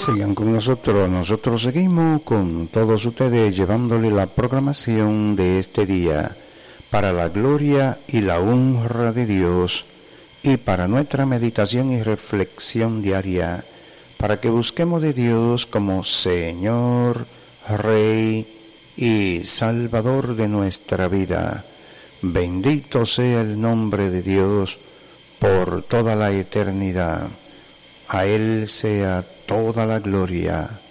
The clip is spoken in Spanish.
Sigan con nosotros seguimos con todos ustedes llevándole la programación de este día para la gloria y la honra de Dios y para nuestra meditación y reflexión diaria, para que busquemos de Dios como Señor, Rey y Salvador de nuestra vida. Bendito sea el nombre de Dios por toda la eternidad. A Él sea toda la gloria.